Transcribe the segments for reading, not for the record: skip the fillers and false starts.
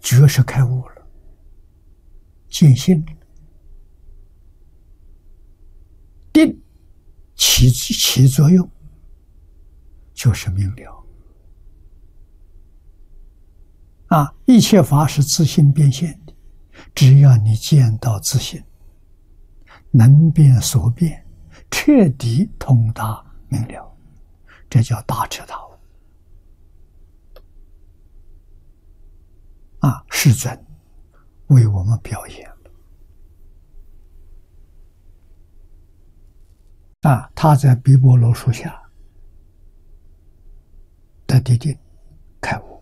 觉是开悟了，见性了，定起作用，就是明了。一切法是自性变现的，只要你见到自性，能变所变，彻底通达明了，这叫大彻大悟。世尊为我们表演了。他在毗婆罗树下得地定开悟。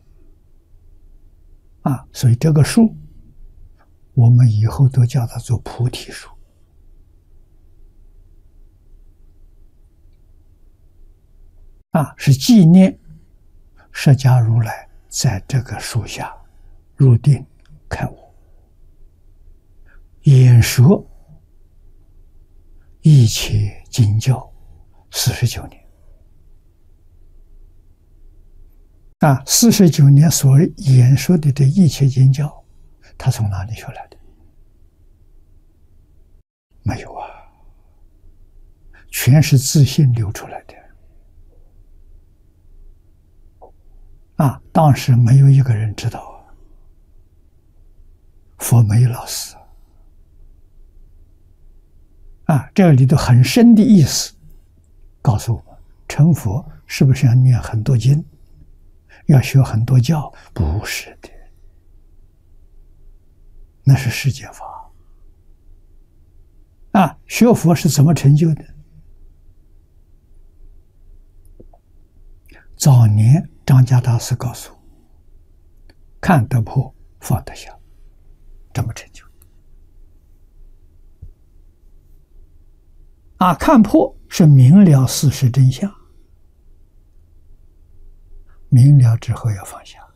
所以这个树，我们以后都叫它做菩提树。是纪念释迦如来在这个树下入定开悟，演说一切经教49年。49年所演说的这一切经教，他从哪里学来的？没有全是自信流出来的。当时没有一个人知道佛没有老师。这里头很深的意思告诉我们，成佛是不是要念很多经，要学很多教？不是的，那是世间法。学佛是怎么成就的？早年张家大师告诉我，看得破，放得下，这么成就。看破是明了事实真相，明了之后要放下。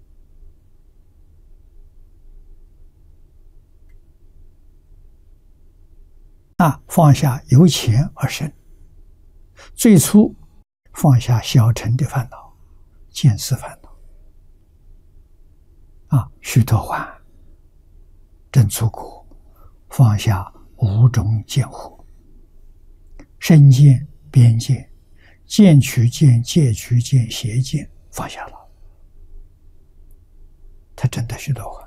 放下由浅而深。最初放下小乘的烦恼，见思烦恼。须陀洹、真粗果，放下五种见惑，身见、边见、见取见、戒取见、邪见，放下了。他真的须陀洹，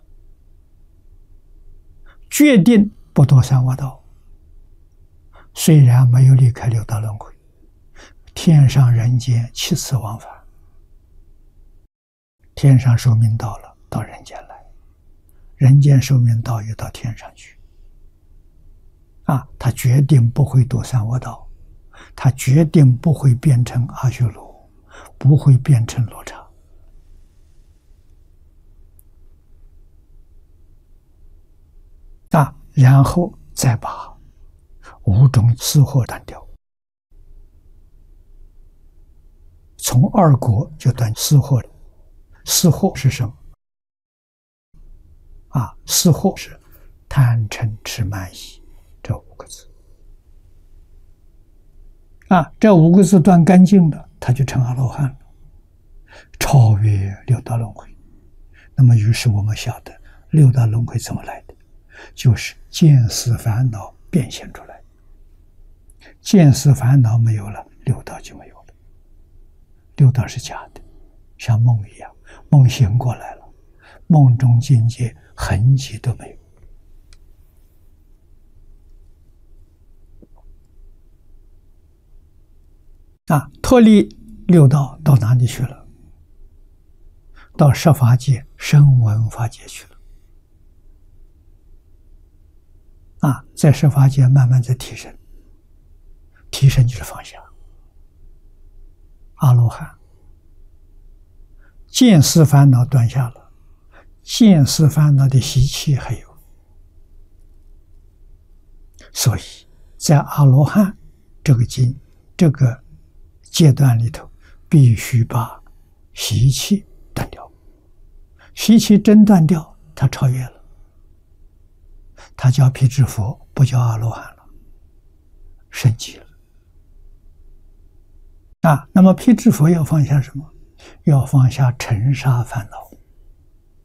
决定不堕三恶道。虽然没有离开六道轮回，天上人间7次往返，天上寿命到了，到人间来，人间寿命到又到天上去。他决定不会堕三恶道，他决定不会变成阿修罗，不会变成罗刹。然后再把五种私货断掉，从2国就断私货了。私货是什么？私货是贪嗔痴慢疑这5个字。这5个字断干净了，他就成阿罗汉了，超越六道轮回。那么于是我们晓得六道轮回怎么来的，就是见思烦恼变现出来。见思烦恼没有了，六道就没有了。六道是假的，像梦一样，梦醒过来了，梦中境界痕迹都没有。脱离六道到哪里去了？到十法界、声闻法界去了。在十法界慢慢在提升，提升就是放下。阿罗汉见思烦恼断下了，见思烦恼的习气还有，所以在阿罗汉这个阶段里头，必须把习气断掉。习气真断掉，他超越了，他叫辟支佛，不叫阿罗汉了，升级了。那么辟支佛要放下什么？要放下尘沙烦恼。